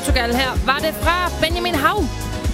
Portugal. Her var det fra Benjamin Hav.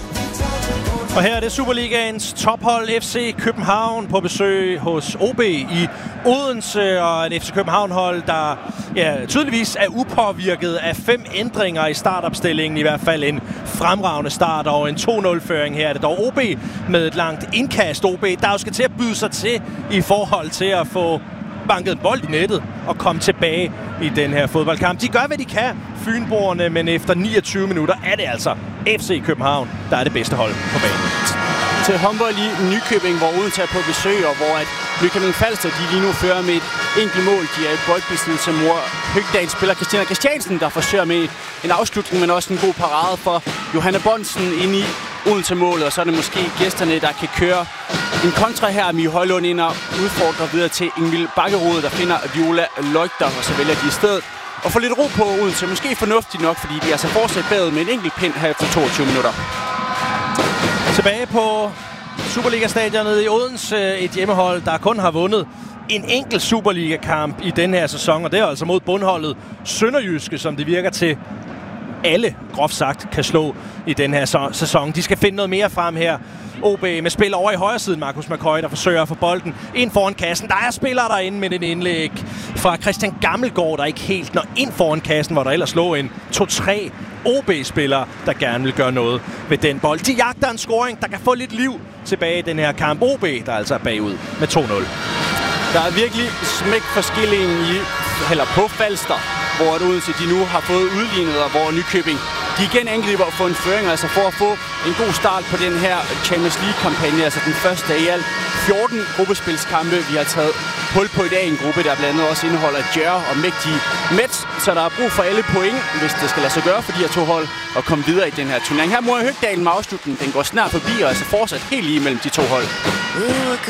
Og her er det Superligaens tophold FC København på besøg hos OB i Odense, og en FC København-hold, der tydeligvis er upåvirket af 5 ændringer i startopstillingen. I hvert fald en fremragende start og en 2-0-føring. Her er det dog OB med et langt indkast. OB, der jo skal til at byde sig til i forhold til at få banket en bold i nettet og komme tilbage i den her fodboldkamp. De gør, hvad de kan, fynboerne, men efter 29 minutter er det altså FC København, der er det bedste hold på banen. Til håndbold i Nykøbing, hvor Odense er på besøg, og hvor Nykøbing Falster de lige nu fører med et enkelt mål. De er i boldbesiddelse. Mor Høgdal spiller Christina Christiansen, der forsøger med en afslutning, men også en god parade for Johanna Bonsen inde i Odense-målet. Og så er det måske gæsterne, der kan køre en kontra her. Mie Højlund ind og udfordrer videre til Ingvild Bakkerud, der finder Viola Løgter, og så vælger de i stedet og få lidt ro på Odense. Måske fornuftigt nok, fordi de er altså fortsat bagud med en enkelt pind her efter 22 minutter. Tilbage på Superliga-stadionet i Odense, et hjemmehold, der kun har vundet en enkelt Superliga-kamp i denne her sæson, og det er altså mod bundholdet Sønderjyske, som det virker til alle, groft sagt, kan slå i den her sæson. De skal finde noget mere frem her. OB med spil over i højre siden. Markus McCoy, der forsøger at få bolden ind foran kassen. Der er spillere derinde med en indlæg fra Christian Gammelgaard, der ikke helt når ind foran kassen, hvor der ellers lå en 2-3 OB-spillere, der gerne vil gøre noget ved den bold. De jagter en scoring, der kan få lidt liv tilbage i den her kamp. OB, der altså er bagud med 2-0. Der er virkelig smæk for skillingen på Falster, hvor Odense de nu har fået udlignet, og hvor Nykøbing de igen angriber at få en føring, altså for at få en god start på den her Champions League-kampagne, altså den første af i alt 14 gruppespilskampe, vi har taget hul på i dag. En gruppe, der blandt andet også indeholder Djør og mægtige Mets, så der er brug for alle point, hvis det skal lade sig gøre for de her 2 hold at komme videre i den her turnering. Her må Høgdal med afslutningen, den går snart forbi, og altså fortsat helt lige mellem de 2 hold.